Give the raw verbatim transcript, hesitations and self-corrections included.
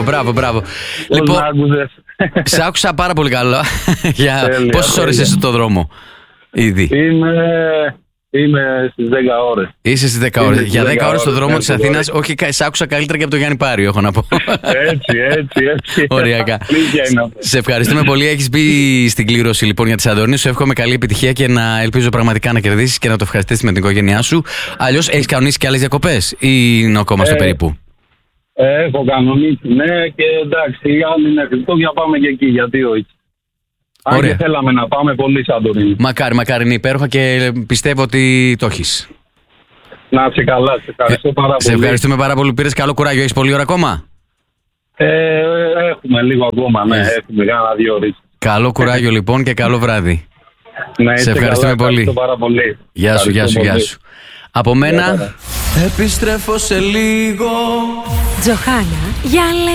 Μπράβο, μπράβο. Λοιπόν, σε άκουσα πάρα πολύ καλά. Για πόσες ώρες είσαι στο δρόμο ήδη? Είμαι, είμαι στις δέκα ώρες. Είσαι στις δέκα ώρες. Για δέκα ώρες στο δρόμο της Αθήνας, όχι, σε άκουσα καλύτερα και από το Γιάννη Πάριο, έχω να πω. Έτσι, έτσι, έτσι. Ωριακά. Σε ευχαριστούμε πολύ. Έχεις μπει στην κλήρωση λοιπόν για τη Σαντορίνη. Σου εύχομαι καλή επιτυχία και να ελπίζω πραγματικά να κερδίσεις και να το ευχαριστήσεις με την οικογένειά σου. Αλλιώς έχεις κανονίσει και άλλες διακοπές ή είναι ακόμα στο Ε, περίπου? Έχω κανονίσει, ναι, και εντάξει, αν είναι Χριστούγεννα πάμε και εκεί, γιατί όχι. Αν Ωραία. και θέλαμε να πάμε πολύ Σαντορίνη. Μακάρι, μακάρι, είναι υπέροχα και πιστεύω ότι το έχεις. Να είσαι καλά, σε ευχαριστώ πάρα πολύ. Σε ευχαριστούμε πάρα πολύ. Πήρες καλό κουράγιο. Έχεις πολλή ώρα ακόμα? Ε, έχουμε λίγο ακόμα, ναι, έχουμε κάνα δύο ώρες. Καλό κουράγιο λοιπόν και καλό βράδυ. Να είστε Σε ευχαριστούμε καλά, πολύ. ευχαριστώ πάρα πολύ. Γεια σου, γεια σου, Ευχαριστώ γεια πολύ. σου. Από μένα. Επιστρέφω σε λίγο. Τζοχάνα, για